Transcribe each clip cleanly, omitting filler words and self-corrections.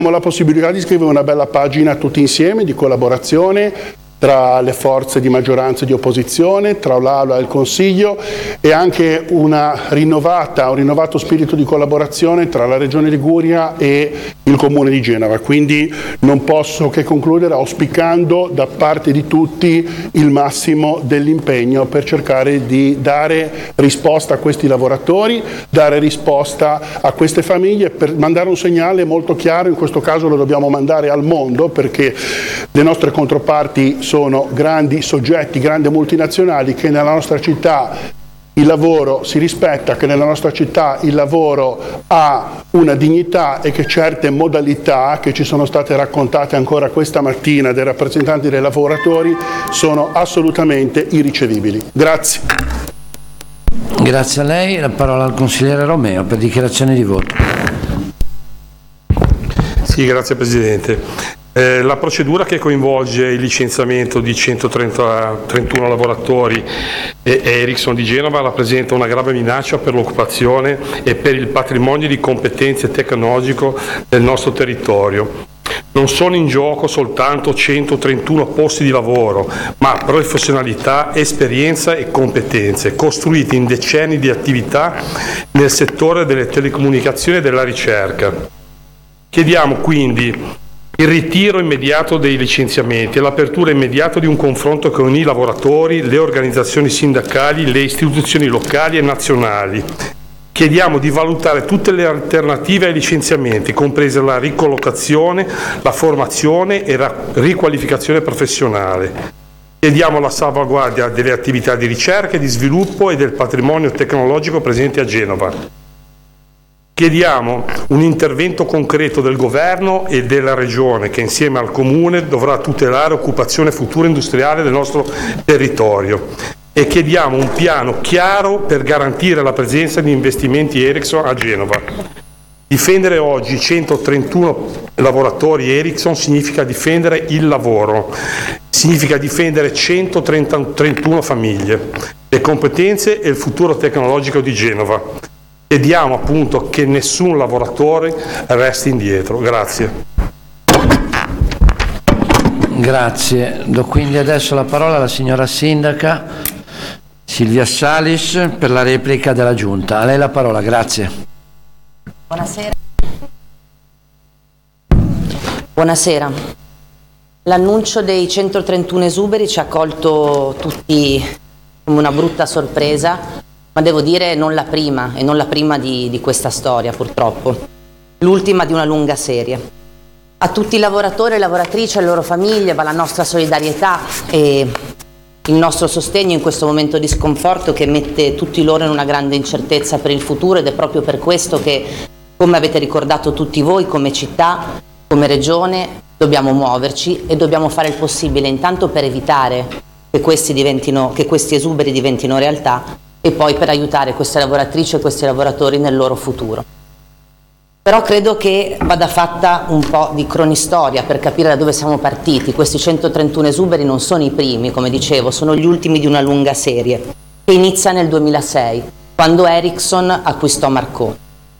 la possibilità di scrivere una bella pagina tutti insieme di collaborazione tra le forze di maggioranza e di opposizione, tra l'Aula e il Consiglio, e anche un rinnovato spirito di collaborazione tra la Regione Liguria e il Comune di Genova. Quindi non posso che concludere auspicando da parte di tutti il massimo dell'impegno per cercare di dare risposta a questi lavoratori, dare risposta a queste famiglie, per mandare un segnale molto chiaro. In questo caso lo dobbiamo mandare al mondo, perché le nostre controparti sono grandi soggetti, grandi multinazionali, che nella nostra città il lavoro si rispetta, che nella nostra città il lavoro ha una dignità e che certe modalità che ci sono state raccontate ancora questa mattina dai rappresentanti dei lavoratori sono assolutamente irricevibili. Grazie. Grazie a lei. La parola al consigliere Romeo per dichiarazione di voto. Sì, grazie Presidente. La procedura che coinvolge il licenziamento di 131 lavoratori Ericsson di Genova rappresenta una grave minaccia per l'occupazione e per il patrimonio di competenze tecnologico del nostro territorio. Non sono in gioco soltanto 131 posti di lavoro, ma professionalità, esperienza e competenze costruite in decenni di attività nel settore delle telecomunicazioni e della ricerca. Chiediamo quindi il ritiro immediato dei licenziamenti e l'apertura immediata di un confronto con i lavoratori, le organizzazioni sindacali, le istituzioni locali e nazionali. Chiediamo di valutare tutte le alternative ai licenziamenti, comprese la ricollocazione, la formazione e la riqualificazione professionale. Chiediamo la salvaguardia delle attività di ricerca e di sviluppo e del patrimonio tecnologico presente a Genova. Chiediamo un intervento concreto del Governo e della Regione, che insieme al Comune dovrà tutelare occupazione futura industriale del nostro territorio, e chiediamo un piano chiaro per garantire la presenza di investimenti Ericsson a Genova. Difendere oggi 131 lavoratori Ericsson significa difendere il lavoro, significa difendere 131 famiglie, le competenze e il futuro tecnologico di Genova. Chiediamo appunto che nessun lavoratore resti indietro. Grazie. Grazie. Do quindi adesso la parola alla signora Sindaca Silvia Salis per la replica della Giunta. A lei la parola, grazie. Buonasera. Buonasera. L'annuncio dei 131 esuberi ci ha colto tutti come una brutta sorpresa, ma devo dire non la prima, e non la prima di questa storia purtroppo, l'ultima di una lunga serie. A tutti i lavoratori e lavoratrici e alle loro famiglie va la nostra solidarietà e il nostro sostegno in questo momento di sconforto che mette tutti loro in una grande incertezza per il futuro, ed è proprio per questo che, come avete ricordato tutti voi, come città, come regione, dobbiamo muoverci e dobbiamo fare il possibile intanto per evitare che questi esuberi diventino realtà, e poi per aiutare queste lavoratrici e questi lavoratori nel loro futuro. Però credo che vada fatta un po' di cronistoria per capire da dove siamo partiti. Questi 131 esuberi non sono i primi, come dicevo, sono gli ultimi di una lunga serie che inizia nel 2006, quando Ericsson acquistò Marconi.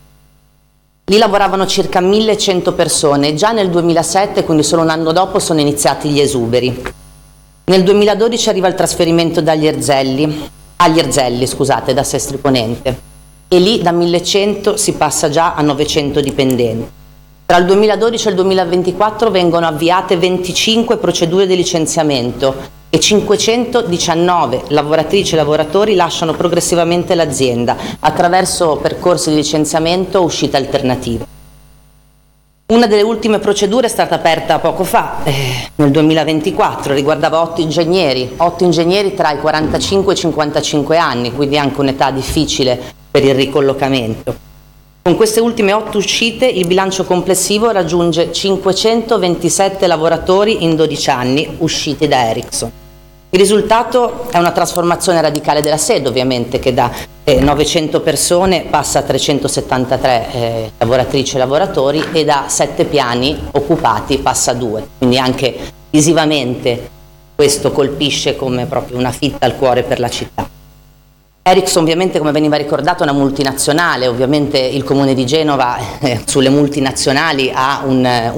Lì lavoravano circa 1100 persone e già nel 2007, quindi solo un anno dopo, sono iniziati gli esuberi. Nel 2012 arriva il trasferimento agli Erzelli, da Sestri Ponente, e lì da 1100 si passa già a 900 dipendenti. Tra il 2012 e il 2024 vengono avviate 25 procedure di licenziamento e 519 lavoratrici e lavoratori lasciano progressivamente l'azienda attraverso percorsi di licenziamento o uscite alternative. Una delle ultime procedure è stata aperta poco fa, nel 2024, riguardava 8 ingegneri tra i 45 e i 55 anni, quindi anche un'età difficile per il ricollocamento. Con queste ultime 8 uscite il bilancio complessivo raggiunge 527 lavoratori in 12 anni usciti da Ericsson. Il risultato è una trasformazione radicale della sede, ovviamente, che da 900 persone passa a 373 lavoratrici e lavoratori, e da 7 piani occupati passa a 2. Quindi anche visivamente questo colpisce come proprio una fitta al cuore per la città. Ericsson, ovviamente, come veniva ricordato, è una multinazionale. Ovviamente il Comune di Genova sulle multinazionali ha un